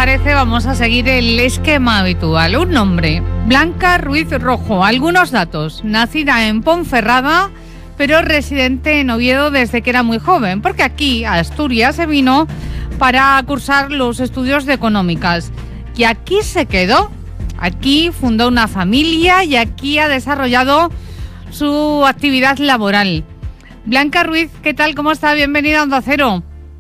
parece, vamos a seguir el esquema habitual. Un nombre, Blanca Ruiz Rojo. Algunos datos. Nacida en Ponferrada, pero residente en Oviedo desde que era muy joven, porque aquí, a Asturias, se vino para cursar los estudios de económicas. Y aquí se quedó. Aquí fundó una familia y aquí ha desarrollado su actividad laboral. Blanca Ruiz, ¿qué tal? ¿Cómo está? Bienvenida a Onda Cero.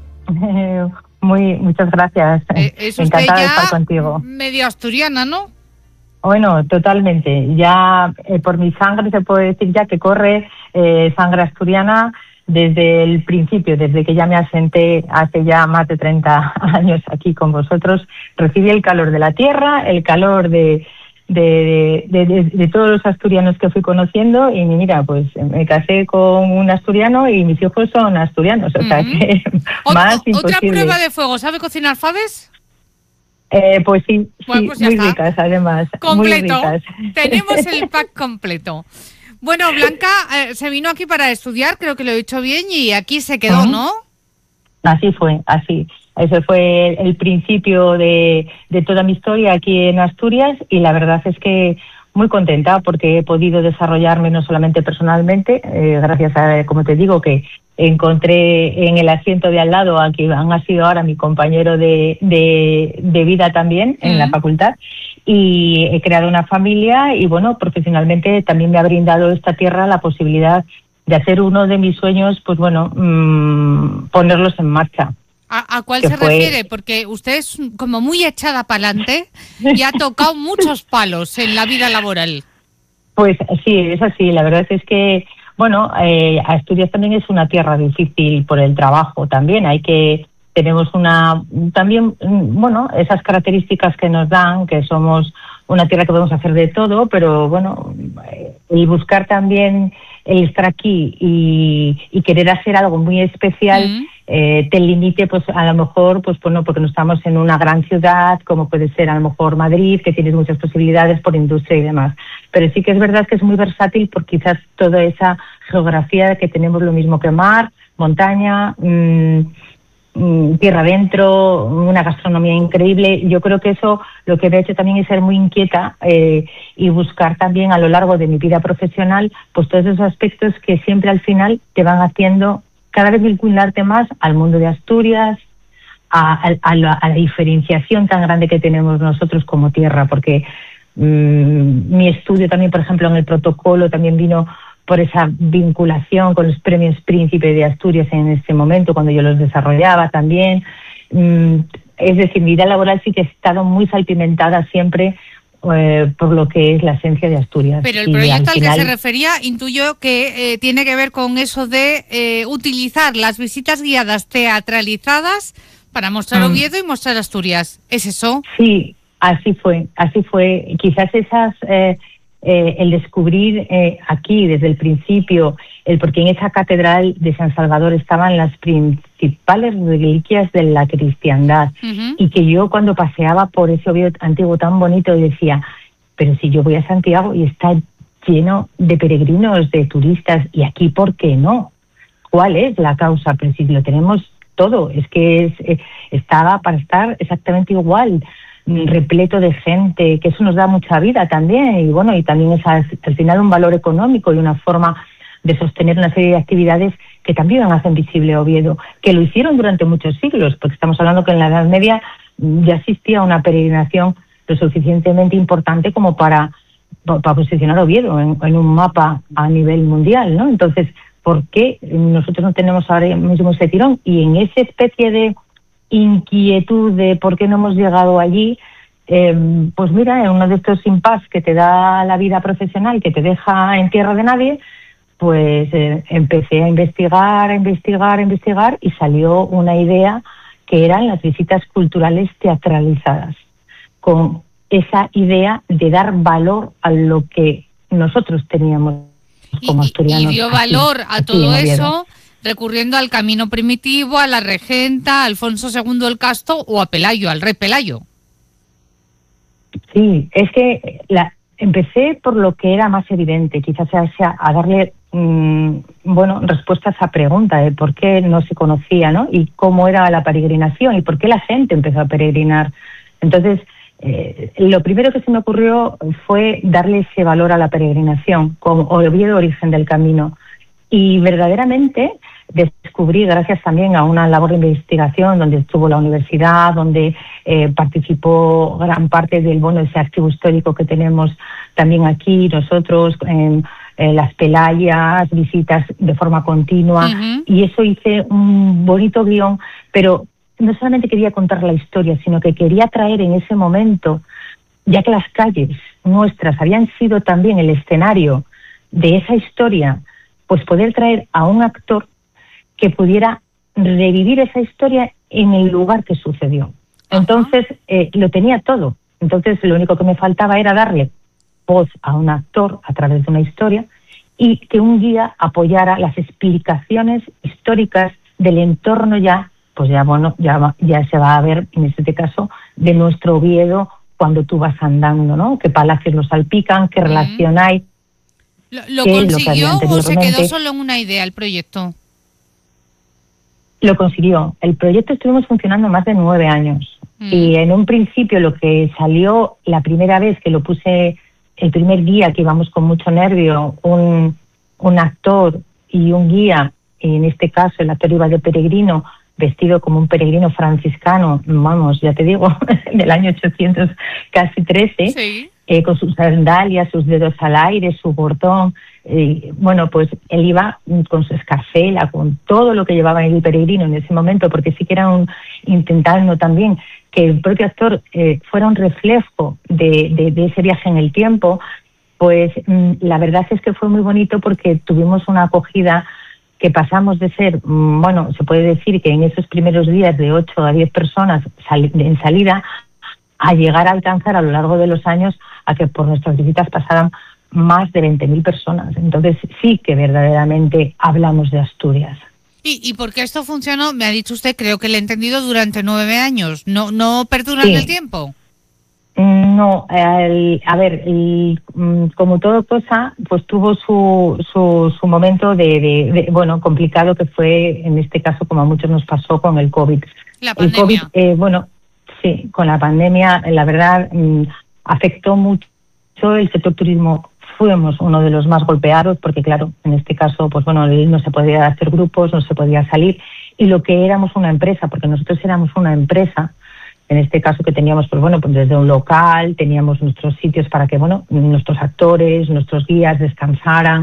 Muchas gracias. Es usted encantada ya de estar contigo. Medio asturiana, ¿no? Bueno, totalmente. Ya por mi sangre se puede decir ya que corre sangre asturiana desde el principio, desde que ya me asenté hace ya más de 30 años aquí con vosotros. Recibí el calor de la tierra, el calor de todos los asturianos que fui conociendo y mira, pues me casé con un asturiano y mis hijos son asturianos, o sea que más imposible. ¿Otra prueba de fuego? ¿Sabe cocinar faves? Pues sí, bueno, sí, pues ya muy está. Ricas además. Completo. Muy ricas. Tenemos el pack completo. Bueno, Blanca se vino aquí para estudiar, creo que lo he dicho bien, y aquí se quedó, ¿no? Así fue, así. Ese fue el principio de toda mi historia aquí en Asturias y la verdad es que muy contenta porque he podido desarrollarme no solamente personalmente, gracias a, como te digo, que encontré en el asiento de al lado a quien ha sido ahora mi compañero de vida también en la facultad, y he creado una familia y bueno, profesionalmente también me ha brindado esta tierra la posibilidad de hacer uno de mis sueños, pues bueno, ponerlos en marcha. ¿A cuál se refiere? Porque usted es como muy echada para adelante y ha tocado muchos palos en la vida laboral. Pues sí, es así. La verdad es que, bueno, Asturias también es una tierra difícil por el trabajo también. Tenemos también, bueno, esas características que nos dan, que somos una tierra que podemos hacer de todo, pero bueno, el buscar también el estar aquí y querer hacer algo muy especial te limite, pues a lo mejor, pues bueno, porque no estamos en una gran ciudad como puede ser a lo mejor Madrid, que tienes muchas posibilidades por industria y demás. Pero sí que es verdad que es muy versátil por quizás toda esa geografía que tenemos, lo mismo que mar, montaña, tierra adentro, una gastronomía increíble. Yo creo que eso lo que me ha hecho también es ser muy inquieta y buscar también a lo largo de mi vida profesional pues todos esos aspectos que siempre al final te van haciendo cada vez vincularte más al mundo de Asturias, a la diferenciación tan grande que tenemos nosotros como tierra, porque mi estudio también, por ejemplo, en el protocolo también vino por esa vinculación con los premios Príncipe de Asturias en este momento, cuando yo los desarrollaba también. Es decir, mi vida laboral sí que ha estado muy salpimentada siempre por lo que es la esencia de Asturias. Pero el proyecto al que se refería, intuyo que tiene que ver con eso de utilizar las visitas guiadas teatralizadas para mostrar Oviedo y mostrar Asturias. ¿Es eso? Sí, así fue. Quizás el descubrir aquí desde el principio, porque en esa catedral de San Salvador estaban las principales reliquias de la cristiandad, y que yo cuando paseaba por ese Oviedo antiguo tan bonito decía, pero si yo voy a Santiago y está lleno de peregrinos, de turistas, y aquí ¿por qué no? ¿Cuál es la causa? Pero si lo tenemos todo, es que estaba para estar exactamente igual, repleto de gente, que eso nos da mucha vida también, y bueno, y también es al final un valor económico y una forma de sostener una serie de actividades que también hacen visible a Oviedo, que lo hicieron durante muchos siglos, porque estamos hablando que en la Edad Media ya existía una peregrinación lo suficientemente importante como para posicionar Oviedo en un mapa a nivel mundial, ¿no? Entonces, ¿por qué nosotros no tenemos ahora mismo ese tirón? Y en esa especie de inquietud de por qué no hemos llegado allí, pues mira, en uno de estos impas que te da la vida profesional, que te deja en tierra de nadie, pues empecé a investigar y salió una idea que eran las visitas culturales teatralizadas, con esa idea de dar valor a lo que nosotros teníamos como asturianos. Y dio valor a todo eso recurriendo al camino primitivo, a la regenta, a Alfonso II el Casto o a Pelayo, al rey Pelayo. Sí, es que empecé por lo que era más evidente, quizás sea a darle respuesta a esa pregunta de por qué no se conocía, ¿no? Y cómo era la peregrinación y por qué la gente empezó a peregrinar Entonces, lo primero que se me ocurrió fue darle ese valor a la peregrinación como Oviedo, origen del camino. Y verdaderamente descubrí, gracias también a una labor de investigación donde estuvo la universidad, donde participó gran parte del ese archivo histórico que tenemos también aquí nosotros, en las pelayas, visitas de forma continua, y eso hice un bonito guión, pero no solamente quería contar la historia, sino que quería traer en ese momento, ya que las calles nuestras habían sido también el escenario de esa historia, pues poder traer a un actor que pudiera revivir esa historia en el lugar que sucedió. Entonces, lo tenía todo. Entonces, lo único que me faltaba era darle voz a un actor a través de una historia y que un guía apoyara las explicaciones históricas del entorno ya se va a ver, en este caso, de nuestro Oviedo cuando tú vas andando, ¿no? ¿Qué palacios los salpican? ¿Qué relación hay? ¿Lo consiguió o se quedó solo en una idea el proyecto? Lo consiguió. El proyecto estuvimos funcionando más de 9 años. Y en un principio lo que salió la primera vez que lo puse, el primer día que íbamos con mucho nervio, un actor y un guía, y en este caso el actor iba de peregrino, vestido como un peregrino franciscano, vamos, ya te digo, del año 800, casi 13, sí. Con sus sandalias, sus dedos al aire, su bordón. Bueno, pues él iba con su escarcela, con todo lo que llevaba el peregrino en ese momento, porque sí que era intentando también que el propio actor fuera un reflejo de ese viaje en el tiempo. Pues la verdad es que fue muy bonito porque tuvimos una acogida que pasamos de ser, bueno, se puede decir que en esos primeros días de 8 a 10 personas en salida, a llegar a alcanzar a lo largo de los años a que por nuestras visitas pasaran más de 20.000 personas. Entonces sí que verdaderamente hablamos de Asturias. ¿Y por qué esto funcionó? Me ha dicho usted, creo que le he entendido, durante 9 años. ¿No perdura en el tiempo? No, como todo cosa, pues tuvo su momento bueno, complicado, que fue, en este caso, como a muchos nos pasó con el COVID. La pandemia. El COVID, bueno, sí, con la pandemia, la verdad, afectó mucho el sector turismo. Fuimos uno de los más golpeados porque, claro, en este caso, pues bueno, no se podía hacer grupos, no se podía salir. Y lo que éramos una empresa, porque nosotros éramos una empresa, en este caso que teníamos, pues bueno, pues desde un local, teníamos nuestros sitios para que, bueno, nuestros actores, nuestros guías descansaran,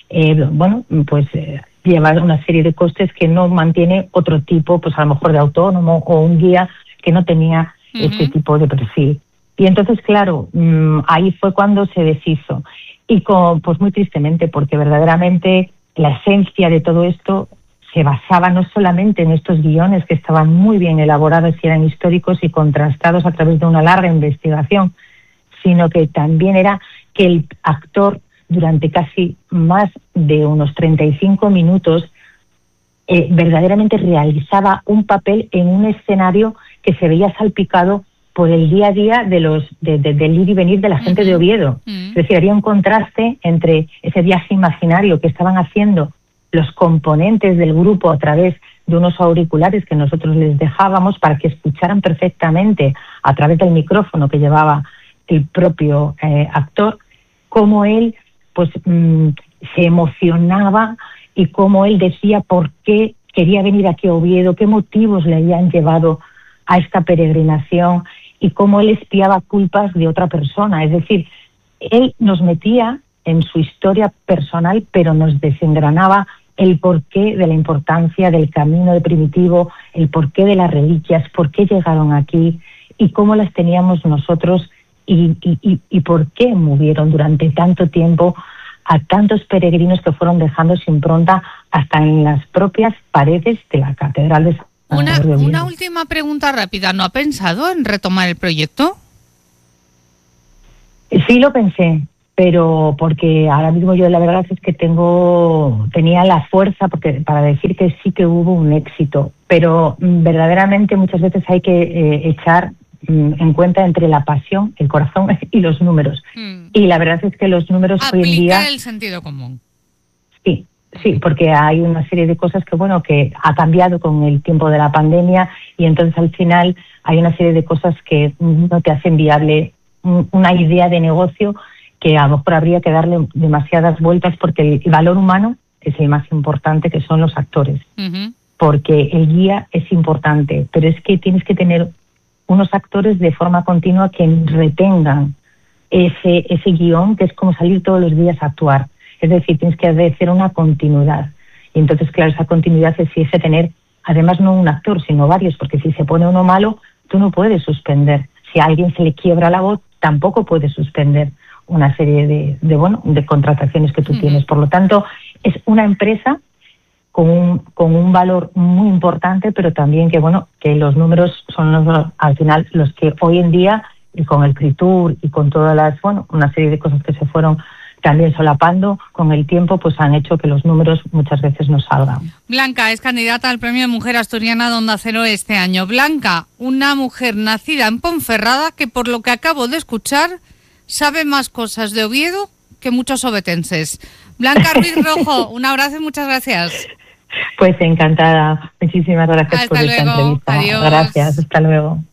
llevar una serie de costes que no mantiene otro tipo, pues a lo mejor de autónomo o un guía que no tenía este tipo de perfil. Y entonces, claro, ahí fue cuando se deshizo. Y pues muy tristemente, porque verdaderamente la esencia de todo esto se basaba no solamente en estos guiones que estaban muy bien elaborados y eran históricos y contrastados a través de una larga investigación, sino que también era que el actor, durante casi más de unos 35 minutos, verdaderamente realizaba un papel en un escenario que se veía salpicado por el día a día del ir y venir de la gente de Oviedo. Es decir, había un contraste entre ese viaje imaginario que estaban haciendo los componentes del grupo a través de unos auriculares que nosotros les dejábamos para que escucharan perfectamente a través del micrófono que llevaba el propio actor, cómo él pues se emocionaba y cómo él decía por qué quería venir aquí a Oviedo, qué motivos le habían llevado a esta peregrinación y cómo él espiaba culpas de otra persona. Es decir, él nos metía en su historia personal, pero nos desengranaba el porqué de la importancia del camino de Primitivo, el porqué de las reliquias, por qué llegaron aquí y cómo las teníamos nosotros y por qué movieron durante tanto tiempo a tantos peregrinos que fueron dejando su impronta hasta en las propias paredes de la Catedral de San Salvador de Oviedo. Una última pregunta rápida. ¿No ha pensado en retomar el proyecto? Sí lo pensé, pero porque ahora mismo yo la verdad es que tenía la fuerza para decir que sí que hubo un éxito, pero verdaderamente muchas veces hay que echar en cuenta entre la pasión, el corazón y los números. Y la verdad es que los números hoy en día... Aplicar el sentido común. Sí, Sí, porque hay una serie de cosas que ha cambiado con el tiempo de la pandemia y entonces al final hay una serie de cosas que no te hacen viable una idea de negocio, que a lo mejor habría que darle demasiadas vueltas, porque el valor humano es el más importante, que son los actores. Porque el guía es importante, pero es que tienes que tener unos actores de forma continua que retengan ese guión, que es como salir todos los días a actuar. Es decir, tienes que hacer una continuidad. Y entonces, claro, esa continuidad exige tener, además, no un actor, sino varios, porque si se pone uno malo, tú no puedes suspender. Si a alguien se le quiebra la voz, tampoco puedes suspender una serie de contrataciones que tú tienes. Por lo tanto, es una empresa con un valor muy importante, pero también que los números son al final los que hoy en día, y con el Critur y con todas una serie de cosas que se fueron también solapando con el tiempo, pues han hecho que los números muchas veces no salgan. Blanca es candidata al Premio Mujer Asturiana de Onda Cero este año. Blanca, una mujer nacida en Ponferrada que, por lo que acabo de escuchar, sabe más cosas de Oviedo que muchos obetenses. Blanca Ruiz Rojo, un abrazo y muchas gracias. Pues encantada. Muchísimas gracias por esta entrevista. Adiós. Gracias, hasta luego.